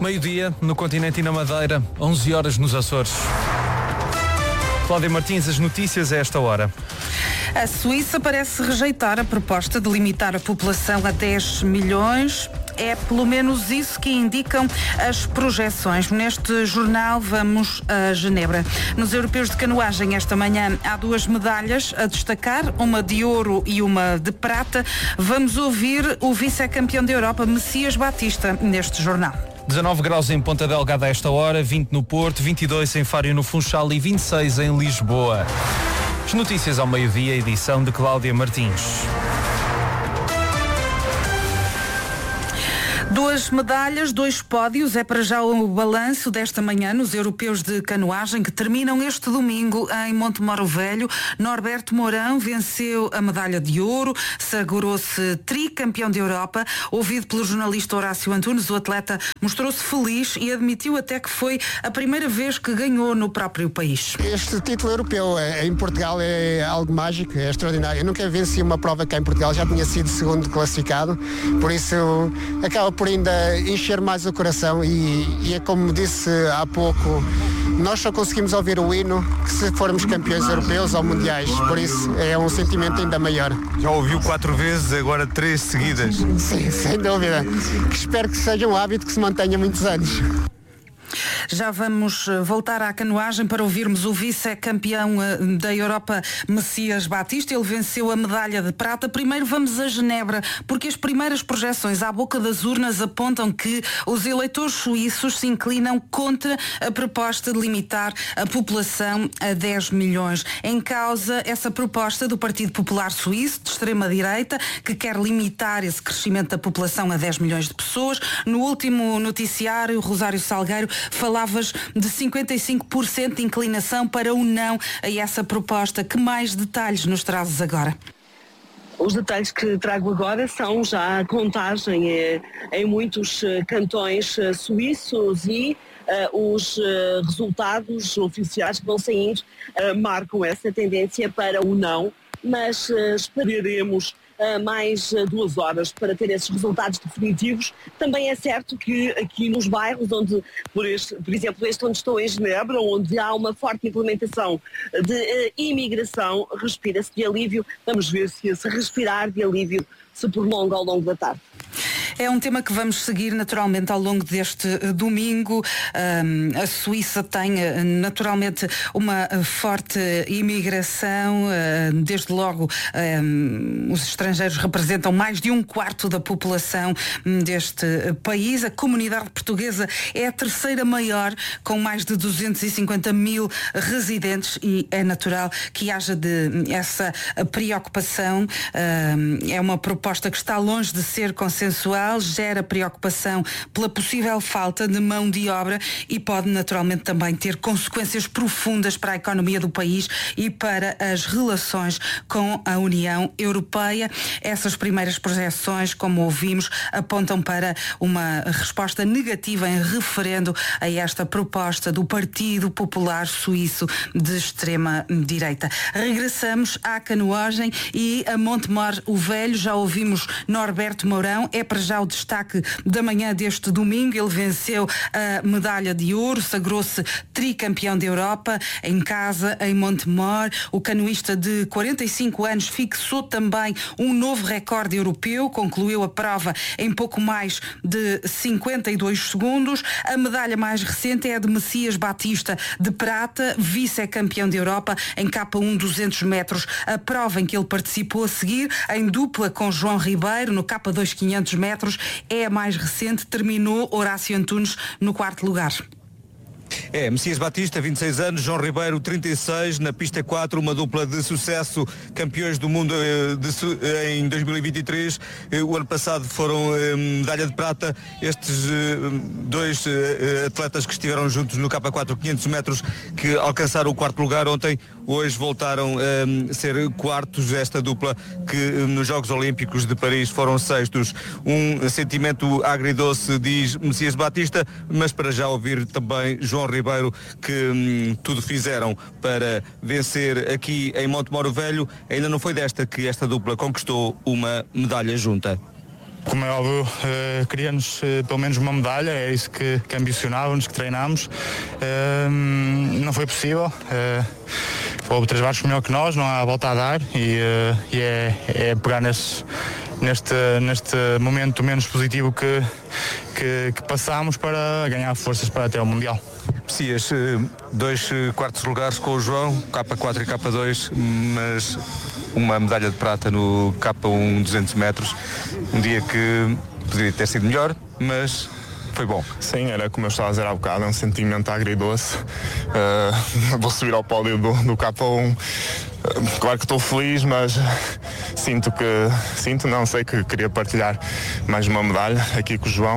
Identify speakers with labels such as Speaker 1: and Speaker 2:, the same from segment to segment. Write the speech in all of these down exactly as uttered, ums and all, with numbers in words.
Speaker 1: Meio-dia no continente e na Madeira, onze horas nos Açores. Cláudia Martins, as notícias a esta hora.
Speaker 2: A Suíça parece rejeitar a proposta de limitar a população a dez milhões. É pelo menos isso que indicam as projeções. Neste jornal vamos a Genebra. Nos europeus de canoagem esta manhã há duas medalhas a destacar, uma de ouro e uma de prata. Vamos ouvir o vice-campeão da Europa, Messias Batista, neste jornal.
Speaker 1: dezanove graus em Ponta Delgada a esta hora, vinte no Porto, vinte e dois em Faro e no Funchal e vinte e seis em Lisboa. As notícias ao meio-dia, edição de Cláudia Martins.
Speaker 2: Duas medalhas, dois pódios, é para já o balanço desta manhã nos europeus de canoagem que terminam este domingo em Montemoro Velho. Norberto Mourão venceu a medalha de ouro, sagrou-se tricampeão da Europa. Ouvido pelo jornalista Horácio Antunes, o atleta mostrou-se feliz e admitiu até que foi a primeira vez que ganhou no próprio país.
Speaker 3: Este título europeu em Portugal é algo mágico, é extraordinário. Eu nunca venci uma prova cá em Portugal, já tinha sido segundo classificado, por isso acaba por ainda encher mais o coração e, e é como disse há pouco, nós só conseguimos ouvir o hino que se formos campeões europeus ou mundiais, por isso é um sentimento ainda maior.
Speaker 4: Já ouviu quatro vezes, agora três seguidas.
Speaker 3: Sim, sem dúvida. Espero que seja um hábito que se mantenha muitos anos.
Speaker 2: Já vamos voltar à canoagem para ouvirmos o vice-campeão da Europa, Messias Batista. Ele venceu a medalha de prata. Primeiro vamos a Genebra, porque as primeiras projeções à boca das urnas apontam que os eleitores suíços se inclinam contra a proposta de limitar a população a dez milhões. Em causa essa proposta do Partido Popular Suíço, de extrema-direita, que quer limitar esse crescimento da população a dez milhões de pessoas. No último noticiário, Rosário Salgueiro, falavas de cinquenta e cinco por cento de inclinação para o não a essa proposta. Que mais detalhes nos trazes agora?
Speaker 5: Os detalhes que trago agora são já a contagem eh, em muitos eh, cantões eh, suíços e eh, os eh, resultados oficiais que vão saindo eh, marcam essa tendência para o não, mas eh, esperaremos mais duas horas para ter esses resultados definitivos. Também é certo que aqui nos bairros onde, por, este, por exemplo, este onde estou em Genebra, onde há uma forte implementação de uh, imigração, respira-se de alívio. Vamos ver se esse respirar de alívio se prolonga ao longo da tarde.
Speaker 2: É um tema que vamos seguir naturalmente ao longo deste domingo. Um, a Suíça tem naturalmente uma forte imigração. Uh, desde logo, um, os estrangeiros representam mais de um quarto da população deste país. A comunidade portuguesa é a terceira maior, com mais de duzentos e cinquenta mil residentes, e é natural que haja de essa preocupação. Um, é uma proposta que está longe de ser consensual, gera preocupação pela possível falta de mão de obra e pode naturalmente também ter consequências profundas para a economia do país e para as relações com a União Europeia. Essas primeiras projeções, como ouvimos, apontam para uma resposta negativa em referendo a esta proposta do Partido Popular Suíço de extrema-direita. Regressamos à canoagem e a Montemor o Velho. Já ouvimos Norberto Mourão, é para já o destaque da manhã deste domingo. Ele venceu a medalha de ouro, sagrou-se tricampeão da Europa em casa, em Montemor. O canoísta de quarenta e cinco anos fixou também um novo recorde europeu, concluiu a prova em pouco mais de cinquenta e dois segundos. A medalha mais recente é a de Messias Batista, de prata, vice-campeão da Europa em K um duzentos metros. A prova em que ele participou a seguir, em dupla com João Ribeiro, no K dois quinhentos metros, é a mais recente. Terminou Horácio Antunes no quarto lugar.
Speaker 4: É, Messias Batista, vinte e seis anos, João Ribeiro, trinta e seis, na pista quatro, uma dupla de sucesso, campeões do mundo eh, de, eh, em dois mil e vinte e três. Eh, o ano passado foram eh, medalha de prata. Estes eh, dois eh, atletas que estiveram juntos no K quatro quinhentos metros, que alcançaram o quarto lugar ontem, hoje voltaram a ser quartos. Esta dupla que nos Jogos Olímpicos de Paris foram sextos. Um sentimento agridoce, diz Messias Batista, mas para já ouvir também João Ribeiro, que hum, tudo fizeram para vencer aqui em Montemor o Velho. Ainda não foi desta que esta dupla conquistou uma medalha junta.
Speaker 6: Como é óbvio, uh, queríamos uh, pelo menos uma medalha, é isso que, que ambicionávamos, que treinámos. Uh, não foi possível. Uh, houve três barcos melhor que nós, não há volta a dar e, uh, e é, é pegar nesse, neste, neste momento menos positivo que, que, que passámos para ganhar forças para até o Mundial.
Speaker 4: Messias, dois quartos lugares com o João, K quatro e K dois, mas uma medalha de prata no K um duzentos metros, um dia que poderia ter sido melhor, mas foi bom.
Speaker 7: Sim, era como eu estava a dizer há bocado, é um sentimento agridoce. Uh, vou subir ao pódio do, do K um. Uh, claro que estou feliz, mas sinto que, sinto, não sei, que queria partilhar mais uma medalha aqui com o João.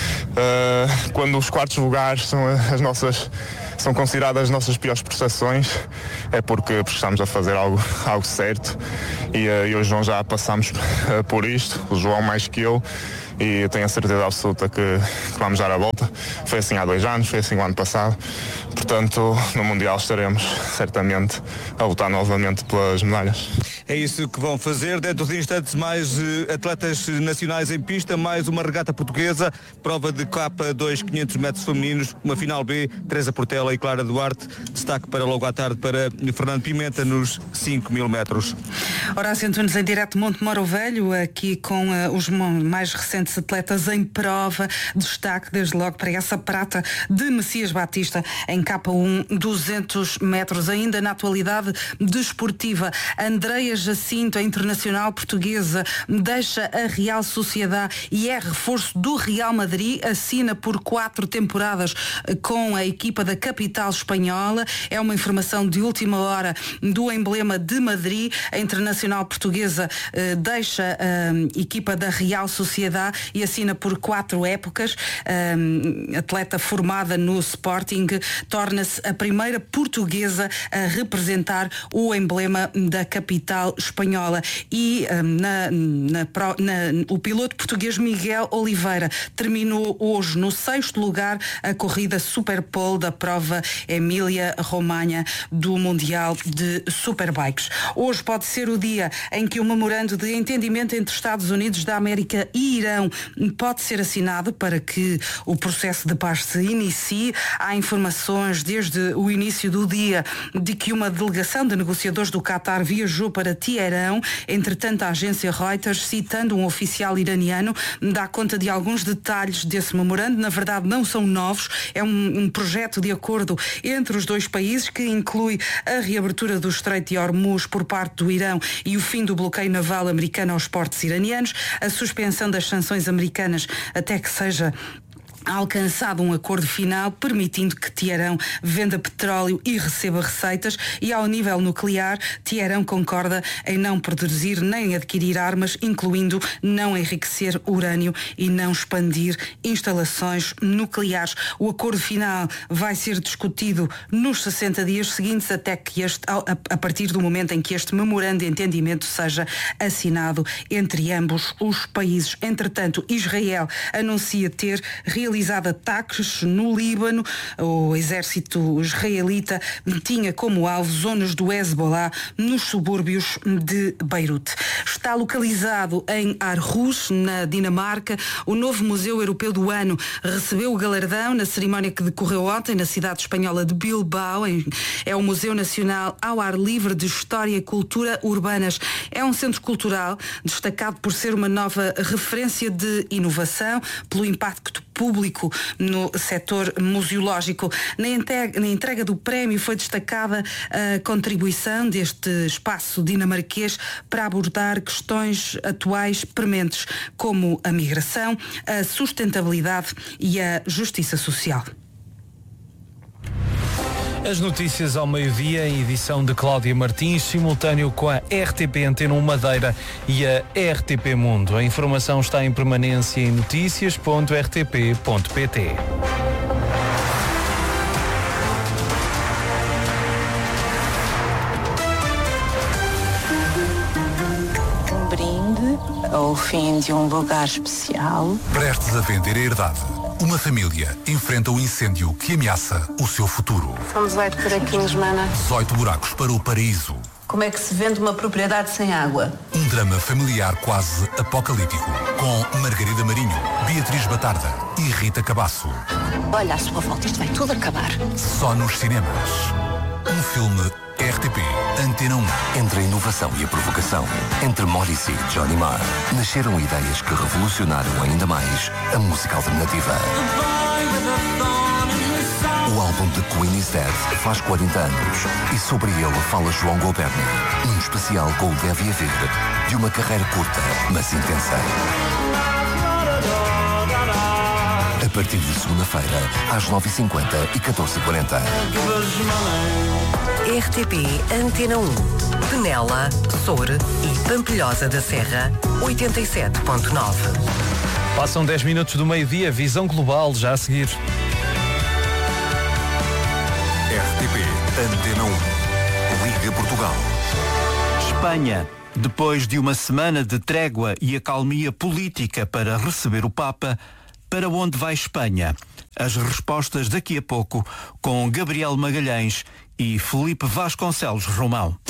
Speaker 7: Uh, quando os quartos lugares são as nossas, são consideradas as nossas piores prestações, é porque, porque estamos a fazer algo, algo certo e uh, eu e o João já passámos uh, por isto, o João mais que eu. E eu tenho a certeza absoluta que, que vamos dar a volta. Foi assim há dois anos, foi assim o ano passado. Portanto, no Mundial estaremos certamente a lutar novamente pelas medalhas.
Speaker 4: É isso que vão fazer. Dentro de instantes, mais uh, atletas nacionais em pista, mais uma regata portuguesa, prova de K dois quinhentos metros femininos, uma final B, Teresa Portela e Clara Duarte. Destaque para logo à tarde para Fernando Pimenta nos cinco mil metros.
Speaker 2: Horácio Antunes em direto de Montemor o Velho, aqui com uh, os mais recentes atletas em prova. Destaque desde logo para essa prata de Messias Batista em K um duzentos metros. Ainda na atualidade desportiva, Andreia Jacinto, a internacional portuguesa, deixa a Real Sociedade e é reforço do Real Madrid, assina por quatro temporadas com a equipa da capital espanhola. É uma informação de última hora do emblema de Madrid. A internacional portuguesa eh, deixa a equipa da Real Sociedade e assina por quatro épocas. Um, atleta formada no Sporting, torna-se a primeira portuguesa a representar o emblema da capital espanhola. E um, na, na, na, o piloto português Miguel Oliveira terminou hoje no sexto lugar a corrida Superpole da prova Emília-Romanha do Mundial de Superbikes. Hoje pode ser o dia em que o memorando de entendimento entre Estados Unidos da América e Irão pode ser assinado para que o processo de paz se inicie. Há informações desde o início do dia de que uma delegação de negociadores do Qatar viajou para Teherão. Entretanto, a agência Reuters, citando um oficial iraniano, dá conta de alguns detalhes desse memorando. Na verdade, não são novos. É um, um projeto de acordo entre os dois países que inclui a reabertura do Estreito de Hormuz por parte do Irão e o fim do bloqueio naval americano aos portos iranianos, a suspensão das sanções americanas até que seja alcançado um acordo final permitindo que Teherão venda petróleo e receba receitas, e ao nível nuclear Teherão concorda em não produzir nem adquirir armas, incluindo não enriquecer urânio e não expandir instalações nucleares. O acordo final vai ser discutido nos sessenta dias seguintes até que este, a partir do momento em que este memorando de entendimento seja assinado entre ambos os países. Entretanto, Israel anuncia ter realizado ataques no Líbano. O exército israelita tinha como alvo zonas do Hezbollah nos subúrbios de Beirute. Está localizado em Aarhus, na Dinamarca. O novo Museu Europeu do Ano recebeu o galardão na cerimónia que decorreu ontem na cidade espanhola de Bilbao. É o Museu Nacional ao Ar Livre de História e Cultura Urbanas. É um centro cultural destacado por ser uma nova referência de inovação, pelo impacto público no setor museológico. Na entrega, na entrega do prémio foi destacada a contribuição deste espaço dinamarquês para abordar questões atuais prementes, como a migração, a sustentabilidade e a justiça social.
Speaker 1: As notícias ao meio-dia, em edição de Cláudia Martins, simultâneo com a R T P Antena um Madeira e a R T P Mundo. A informação está em permanência em notícias ponto r t p ponto p t.
Speaker 8: Um brinde ao fim de um lugar especial.
Speaker 9: Prestes a vender a herdade. Uma família enfrenta um incêndio que ameaça o seu futuro.
Speaker 8: Somos oito buraquinhos, mana.
Speaker 9: dezoito buracos para o paraíso.
Speaker 10: Como é que se vende uma propriedade sem água?
Speaker 9: Um drama familiar quase apocalíptico, com Margarida Marinho, Beatriz Batarda e Rita Cabasso.
Speaker 10: Olha, à sua volta, isto vai tudo acabar.
Speaker 9: Só nos cinemas. Um filme R T P, Antena um.
Speaker 11: Entre a inovação e a provocação, entre Morrissey e Johnny Marr, nasceram ideias que revolucionaram ainda mais a música alternativa. O álbum de Queen is Dead faz quarenta anos e sobre ele fala João Goberni, num especial com o Deve Haver, de uma carreira curta, mas intensa. A partir de segunda-feira, às nove e cinquenta e catorze e quarenta.
Speaker 12: R T P Antena um. Penela, Soure e Pampilhosa da Serra, oitenta e sete ponto nove.
Speaker 1: Passam dez minutos do meio-dia, visão global, já a seguir.
Speaker 9: R T P Antena um. Liga Portugal.
Speaker 13: Espanha. Depois de uma semana de trégua e acalmia política para receber o Papa, para onde vai Espanha? As respostas daqui a pouco com Gabriel Magalhães e Felipe Vasconcelos Romão.